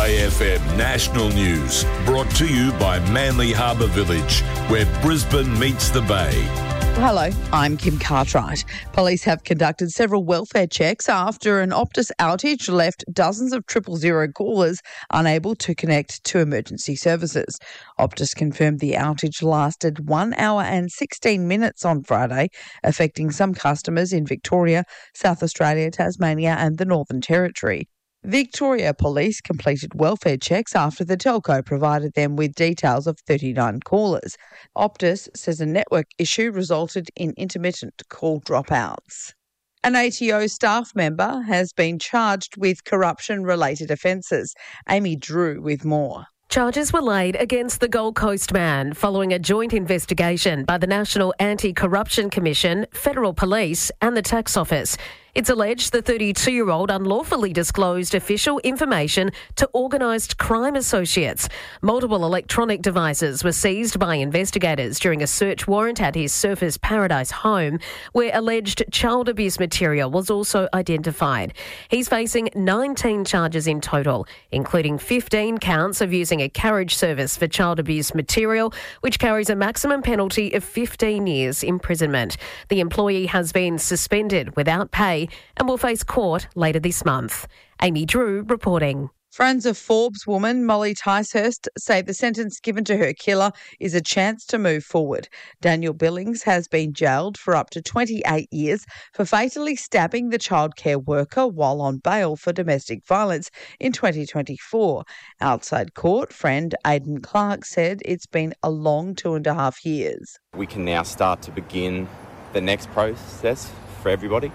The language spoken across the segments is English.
Bay FM National News, brought to you by Manly Harbour Village, where Brisbane meets the Bay. Hello, I'm Kim Cartwright. Police have conducted several welfare checks after an Optus outage left dozens of 000 callers unable to connect to emergency services. Optus confirmed the outage lasted 1 hour and 16 minutes on Friday, affecting some customers in Victoria, South Australia, Tasmania and the Northern Territory. Victoria Police completed welfare checks after the telco provided them with details of 39 callers. Optus says a network issue resulted in intermittent call dropouts. An ATO staff member has been charged with corruption-related offences. Amy Drew with more. Charges were laid against the Gold Coast man following a joint investigation by the National Anti-Corruption Commission, Federal Police and the Tax Office. It's alleged the 32-year-old unlawfully disclosed official information to organised crime associates. Multiple electronic devices were seized by investigators during a search warrant at his Surfers Paradise home, where alleged child abuse material was also identified. He's facing 19 charges in total, including 15 counts of using a carriage service for child abuse material, which carries a maximum penalty of 15 years imprisonment. The employee has been suspended without pay and will face court later this month. Amy Drew reporting. Friends of Forbes woman Molly Ticehurst say the sentence given to her killer is a chance to move forward. Daniel Billings has been jailed for up to 28 years for fatally stabbing the childcare worker while on bail for domestic violence in 2024. Outside court, friend Aidan Clark said it's been a long 2.5 years. We can now start to begin the next process for everybody.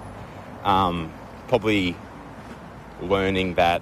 Probably learning that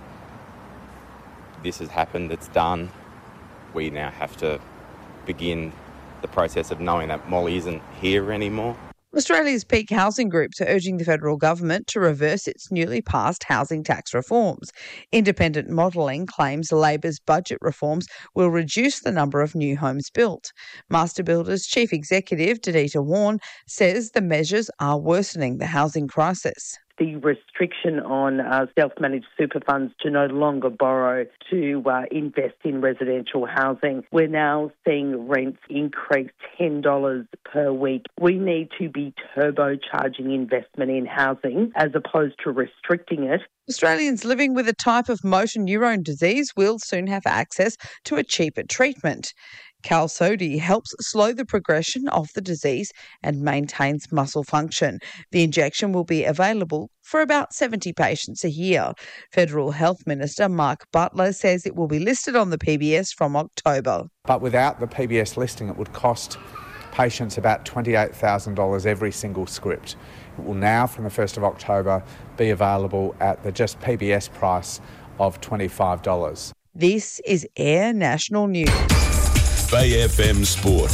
this has happened, it's done. We now have to begin the process of knowing that Molly isn't here anymore. Australia's peak housing groups are urging the federal government to reverse its newly passed housing tax reforms. Independent modelling claims Labor's budget reforms will reduce the number of new homes built. Master Builders Chief Executive Dedita Warne says the measures are worsening the housing crisis. The restriction on self-managed super funds to no longer borrow to invest in residential housing. We're now seeing rents increase $10 per week. We need to be turbocharging investment in housing as opposed to restricting it. Australians living with a type of motor neurone disease will soon have access to a cheaper treatment. Qalsody helps slow the progression of the disease and maintains muscle function. The injection will be available for about 70 patients a year. Federal Health Minister Mark Butler says it will be listed on the PBS from October. But without the PBS listing, it would cost patients about $28,000 every single script. It will now, from the 1st of October, be available at the just PBS price of $25. This is Air National News. Bay FM Sport.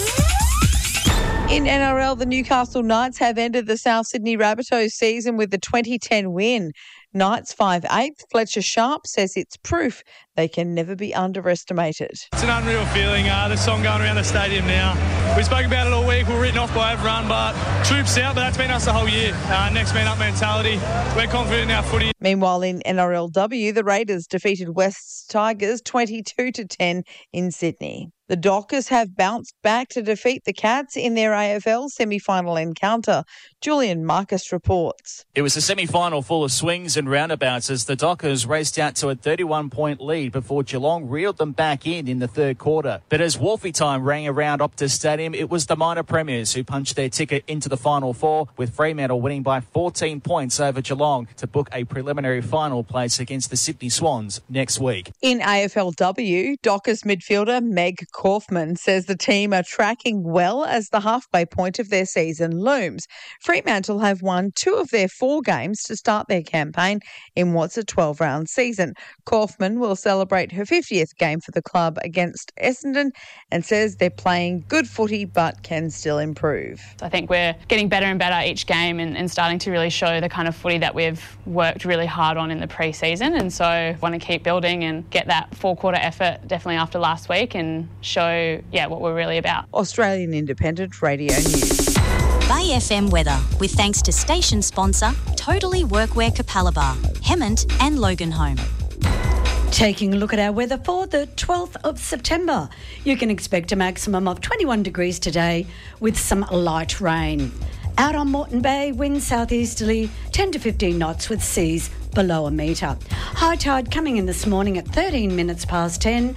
In NRL, the Newcastle Knights have ended the South Sydney Rabbitohs season with the 2010 win. Knights 5'8", Fletcher Sharp says it's proof they can never be underestimated. It's an unreal feeling, the song going around the stadium now. We spoke about it all week, we were written off by everyone, but troops out, but that's been us the whole year. Next man up mentality, we're confident in our footy. Meanwhile, in NRLW, the Raiders defeated West's Tigers 22-10 in Sydney. The Dockers have bounced back to defeat the Cats in their AFL semi-final encounter. Julian Marcus reports. It was a semi-final full of swings and roundabouts as the Dockers raced out to a 31-point lead before Geelong reeled them back in the third quarter. But as Wolfie time rang around Optus Stadium, it was the minor premiers who punched their ticket into the Final Four, with Fremantle winning by 14 points over Geelong to book a preliminary final place against the Sydney Swans next week. In AFLW, Dockers midfielder Meg Kaufman says the team are tracking well as the halfway point of their season looms. Fremantle have won 2 of their 4 games to start their campaign in what's a 12-round season. Kaufman will celebrate her 50th game for the club against Essendon and says they're playing good footy but can still improve. I think we're getting better and better each game and starting to really show the kind of footy that we've worked really hard on in the pre-season, and so I want to keep building and get that 4-quarter effort definitely after last week and show what we're really about. Australian Independent Radio News. Bay FM weather, with thanks to station sponsor Totally Workwear Capalaba, Hemmant and Loganholme. Taking a look at our weather for the 12th of September. You can expect a maximum of 21 degrees today with some light rain. Out on Moreton Bay, winds southeasterly 10 to 15 knots with seas below a metre. High tide coming in this morning at 13 minutes past 10,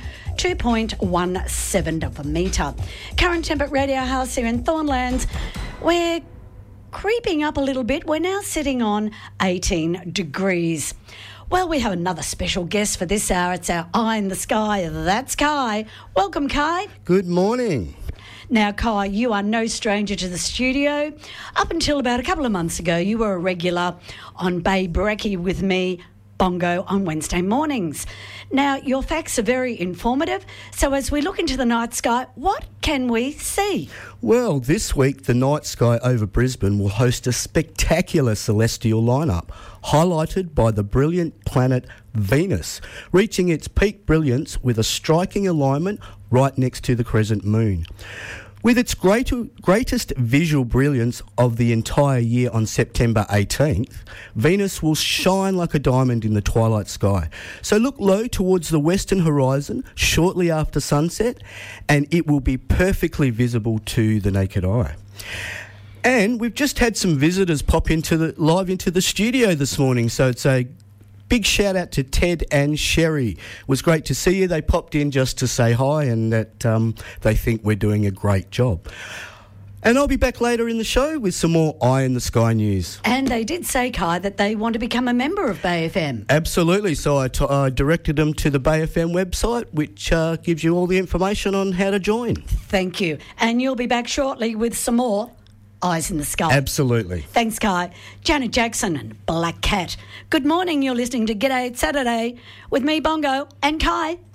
2.17 of a metre. Current temp at Radio House here in Thornlands, we're creeping up a little bit. We're now sitting on 18 degrees. Well, we have another special guest for this hour. It's our Eye in the Sky. That's Kai. Welcome, Kai. Good morning. Now, Kai, you are no stranger to the studio. Up until about a couple of months ago, you were a regular on Bay Brekkie with me, Bongo, on Wednesday mornings. Now, your facts are very informative. So as we look into the night sky, what can we see? Well, this week, the night sky over Brisbane will host a spectacular celestial lineup, highlighted by the brilliant planet Venus, reaching its peak brilliance with a striking alignment right next to the crescent moon. With its greatest visual brilliance of the entire year on September 18th, Venus will shine like a diamond in the twilight sky. So look low towards the western horizon shortly after sunset, and it will be perfectly visible to the naked eye. And we've just had some visitors pop live into the studio this morning, so it's a big shout out to Ted and Sherry. It was great to see you. They popped in just to say hi and that they think we're doing a great job. And I'll be back later in the show with some more Eye in the Sky news. And they did say, Kai, that they want to become a member of Bay FM. Absolutely. So I directed them to the Bay FM website, which gives you all the information on how to join. Thank you. And you'll be back shortly with some more Eyes in the Sky. Absolutely. Thanks, Kai. Janet Jackson and Black Cat. Good morning. You're listening to G'day It's Saturday with me, Bongo, and Kai.